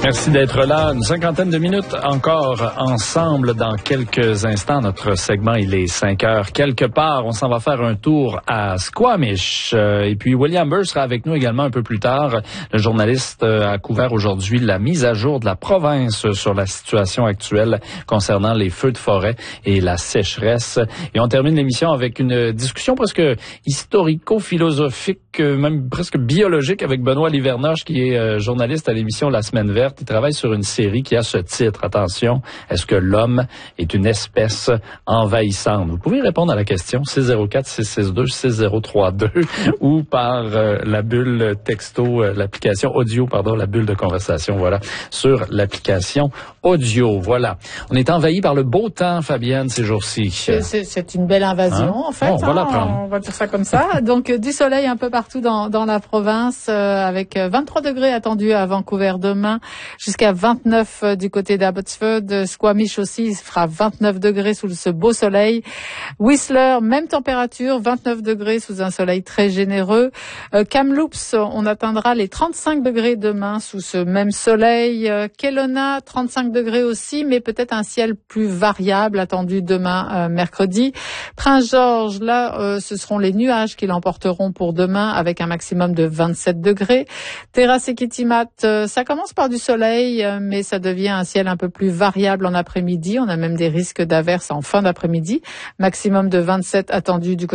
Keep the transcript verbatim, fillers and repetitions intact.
Merci d'être là. Une cinquantaine de minutes encore ensemble. Dans quelques instants, notre segment, il est cinq heures. Quelque part, on s'en va faire un tour à Squamish. Et puis, William Burr sera avec nous également un peu plus tard. Le journaliste a couvert aujourd'hui la mise à jour de la province sur la situation actuelle concernant les feux de forêt et la sécheresse. Et on termine l'émission avec une discussion presque historico-philosophique, même presque biologique, avec Benoît Livernoche, qui est journaliste à l'émission La Semaine Verte. Il travaille sur une série qui a ce titre. Attention, est-ce que l'homme est une espèce envahissante? Vous pouvez répondre à la question six zéro quatre, six six deux, six zéro trois deux ou par euh, la bulle texto, euh, l'application audio, pardon, la bulle de conversation, voilà, sur l'application audio. Voilà. On est envahi par le beau temps, Fabienne, ces jours-ci. C'est, c'est, c'est une belle invasion, hein? en fait. Bon, on va hein, l'apprendre. On va dire ça comme ça. Donc, du soleil un peu partout dans, dans la province, euh, avec vingt-trois degrés attendus à Vancouver demain, jusqu'à vingt-neuf du côté d'Abbotsford. Squamish aussi fera vingt-neuf degrés sous ce beau soleil. Whistler, même température, vingt-neuf degrés sous un soleil très généreux. Euh, Kamloops, on atteindra les trente-cinq degrés demain sous ce même soleil. Euh, Kelowna, trente-cinq degrés aussi, mais peut-être un ciel plus variable attendu demain, euh, mercredi. Prince George, là, euh, ce seront les nuages qui l'emporteront pour demain avec un maximum de vingt-sept degrés. Terrasse et Kitimat, euh, ça commence par du soleil, euh, mais ça devient un ciel un peu plus variable en après-midi. On a même des risques d'averses en fin d'après-midi. Maximum de vingt-sept attendus du côté